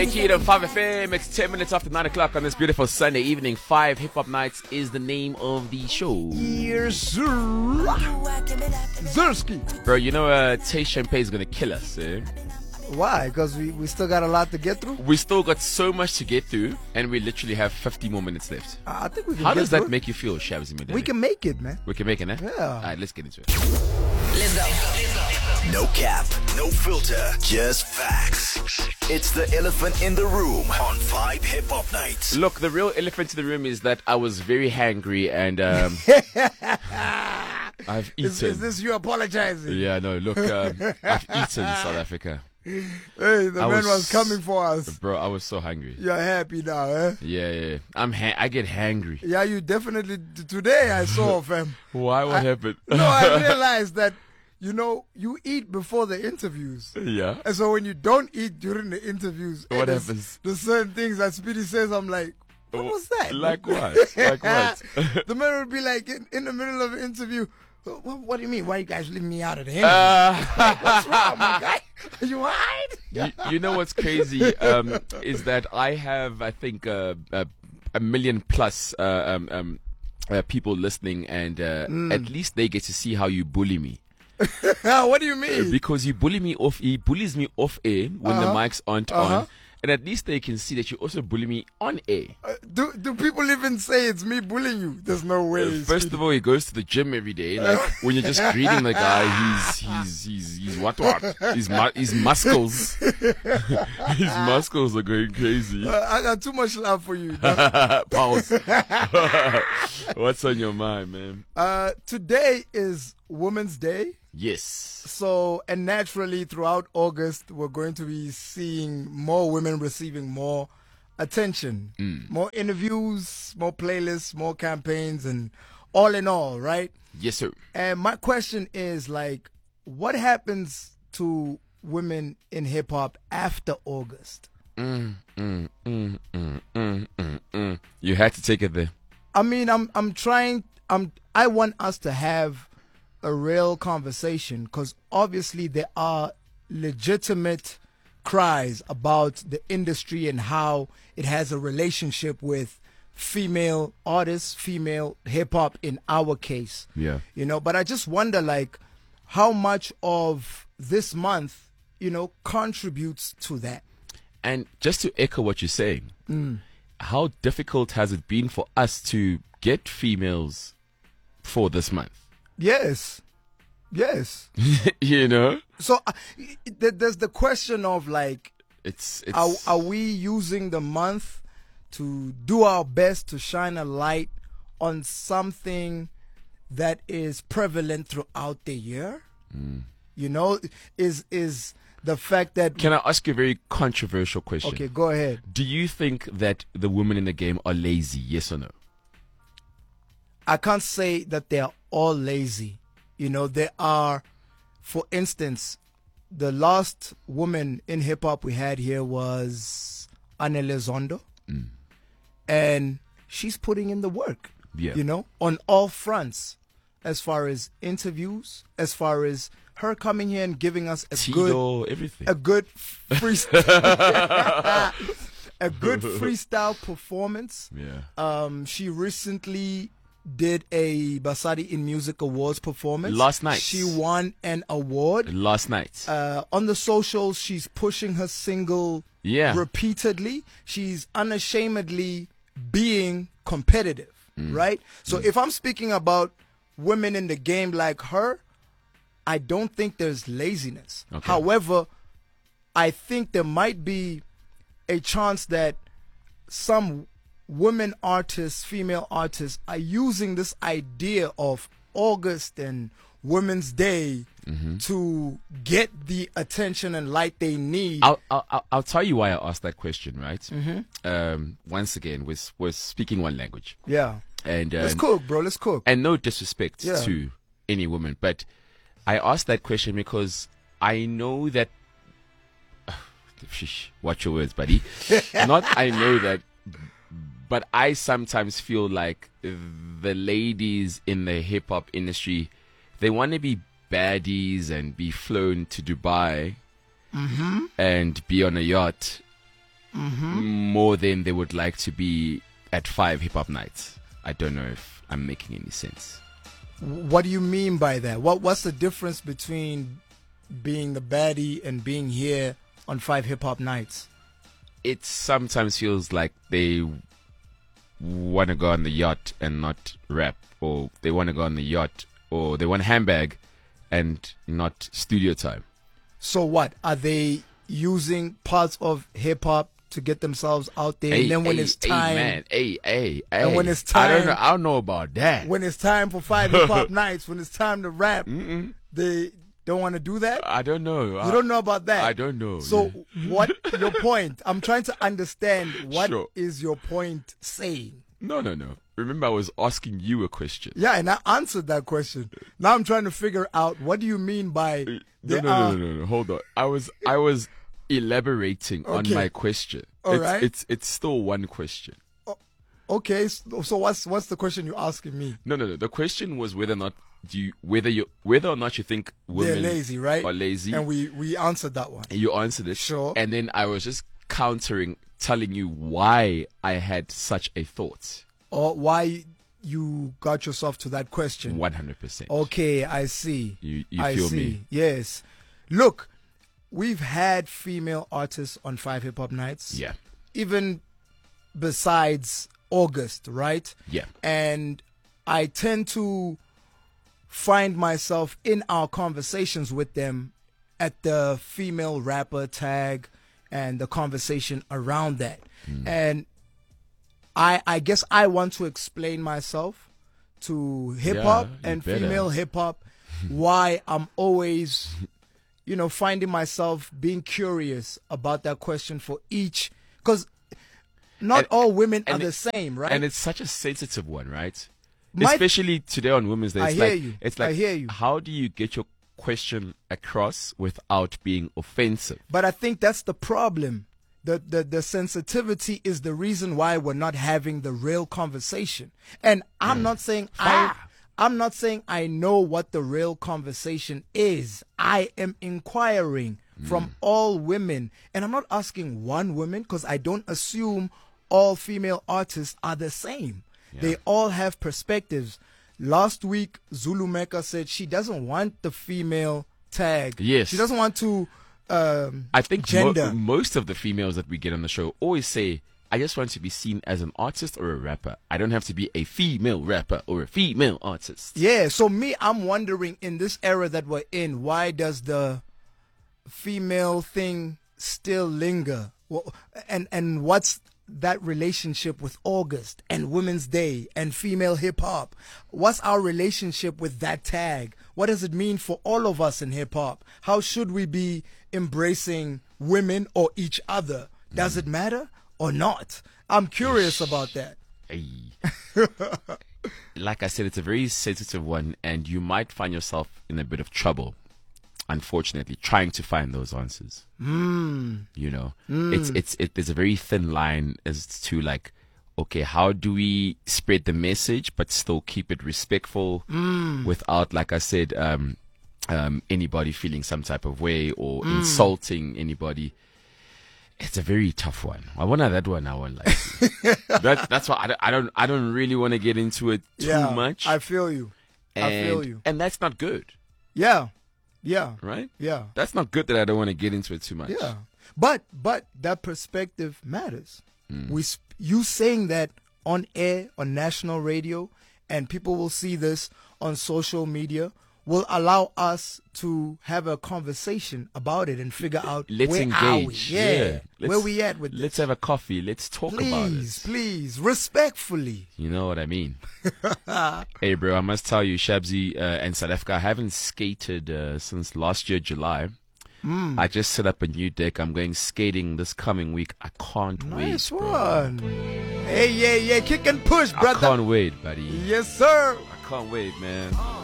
Kid on 5FM, it's 10 minutes after 9 o'clock on this beautiful Sunday evening. 5 Hip Hop Nights is the name of the show. Yes, sir. Zersky. Bro, you know Tay Champagne is going to kill us, eh? Why? Because we still got a lot to get through? We still got so much to get through, and we literally have 50 more minutes left. I think we can How get does through that it. make you feel, Shabs? We can make it, man. We can make it, eh? Yeah. Alright, let's get into it. Let's go. No cap, no filter, just facts. It's the elephant in the room on 5 Hip Hop Nights. Look, the real elephant in the room is that I was very hangry and I've eaten. Is this you apologizing? Yeah, no, look, I've eaten South Africa. Hey, the man was coming for us. Bro, I was so hungry. You're happy now, eh? Yeah. I get hangry. Yeah, you definitely. Today I saw, fam. Why? What happened? No, I realized that, you eat before the interviews. Yeah. And so when you don't eat during the interviews, What there's- happens? There's certain things that Speedy says, I'm like, what was that? Like what? Like what? The man would be like, in the middle of an interview, what do you mean? Why you guys leaving me out of the interview? What's wrong, my guy? Are you alright? You know what's crazy is that I have, I think, a million plus people listening, and at least they get to see how you bully me. What do you mean? Because he bullies me off air when the mics aren't on. And at least they can see that you also bully me on air. Do people even say it's me bullying you? There's no way. First of all, he goes to the gym every day. Like when you're just greeting the guy, he's what? His muscles, his muscles are going crazy. I got too much love for you. Pause. What's on your mind, man? Today is Women's Day. Yes. So, and naturally throughout August, we're going to be seeing more women receiving more attention, more interviews, more playlists, more campaigns, and all in all, right? Yes, sir. And my question is, like, what happens to women in hip hop after August? You had to take it there. I mean, I want us to have a real conversation, because obviously there are legitimate cries about the industry and how it has a relationship with female artists, female hip hop in our case. Yeah. But I just wonder, like, how much of this month, contributes to that. And just to echo what you're saying, how difficult has it been for us to get females for this month? Yes. So there's the question of, like, it's are we using the month to do our best to shine a light on something that is prevalent throughout the year? Is the fact that... Can I ask you a very controversial question? Okay, go ahead. Do you think that the women in the game are lazy, yes or no? I can't say that they are all lazy. There are, for instance, the last woman in hip hop we had here was Anele Zondo. And she's putting in the work, on all fronts, as far as interviews, as far as her coming here and giving us everything. a good freestyle, a good freestyle performance. Yeah. She recently did a Basadi in Music Awards performance. Last night. She won an award. Last night. On the socials, she's pushing her single repeatedly. She's unashamedly being competitive, right? So if I'm speaking about women in the game like her, I don't think there's laziness. Okay. However, I think there might be a chance that some women artists, female artists, are using this idea of August and Women's Day to get the attention and light they need. I'll tell you why I asked that question, right? Once again, we're speaking one language. Yeah. And let's cook, bro. Let's cook. And no disrespect to any woman, but I asked that question because I know that... watch your words, buddy. Not I know that, but I sometimes feel like the ladies in the hip-hop industry, they want to be baddies and be flown to Dubai and be on a yacht more than they would like to be at 5 hip hop nights. I don't know if I'm making any sense. What do you mean by that? What's the difference between being the baddie and being here on 5 hip hop nights? It sometimes feels like they want to go on the yacht and not rap, or they want to go on the yacht, or they want a handbag and not studio time. So what? Are they using parts of hip hop to get themselves out there? And then when it's time, man. And when it's time, I don't know about that. When it's time for 5 hip hop nights, when it's time to rap, they don't want to do that? I don't know. You don't know about that? I don't know. So what your point? I'm trying to understand what is Sure. your point saying. No. Remember, I was asking you a question. Yeah, and I answered that question. Now I'm trying to figure out what do you mean by No. Hold on. I was elaborating on my question. All right. It's still one question. Okay, so what's the question you're asking me? No. The question was whether or not you think women They're lazy, right? are lazy. And we answered that one. You answered it. Sure. And then I was just countering, telling you why I had such a thought. Or why you got yourself to that question. 100%. Okay, I see. You I feel see. me? Yes. Look, we've had female artists on 5 hip hop nights. Yeah. Even besides August, right? Yeah. And I tend to find myself in our conversations with them at the female rapper tag and the conversation around that. And I guess I want to explain myself to hip hop and better. female hip hop, why I'm always, finding myself being curious about that question for each, because not all women are the same, right? And it's such a sensitive one, right? My- Especially today on Women's Day. I It's hear like, you. It's like, I hear you. How do you get your question across without being offensive? But I think that's the problem. The sensitivity is the reason why we're not having the real conversation. And I'm not saying I'm not saying I know what the real conversation is. I am inquiring from all women, and I'm not asking one woman because I don't assume all female artists are the same. They all have perspectives. Last week, Zulu Mecca said she doesn't want the female tag. Yes. She doesn't want to I think gender. most of the females that we get on the show always say, I just want to be seen as an artist or a rapper. I don't have to be a female rapper or a female artist. Yeah, so I'm wondering in this era that we're in, why does the female thing still linger? Well, and what's that relationship with August and Women's Day and female hip hop? What's our relationship with that tag? What does it mean for all of us in hip hop? How should we be embracing women or each other? Does it matter or not? I'm curious about that. Hey. Like I said, it's a very sensitive one, and you might find yourself in a bit of trouble, unfortunately, trying to find those answers. There's a very thin line as to like, okay, how do we spread the message but still keep it respectful without, like I said, anybody feeling some type of way or insulting anybody? It's a very tough one. I want that one. I want that's why I don't really want to get into it too much. I feel you. And that's not good. Yeah. Right? Yeah. That's not good that I don't want to get into it too much. Yeah. But that perspective matters. You saying that on air, on national radio, and people will see this on social media, will allow us to have a conversation about it and figure out Let's where engage. are we? Yeah. Where we at with Let's this? have a coffee. Let's talk about it. Please, respectfully. You know what I mean? Hey, bro, I must tell you, Shabzi and South Africa, I haven't skated since last year, July. I just set up a new deck. I'm going skating this coming week. I can't Nice wait, bro. one. Hey, yeah, kick and push, brother. I can't wait, buddy. Yes, sir. I can't wait, man.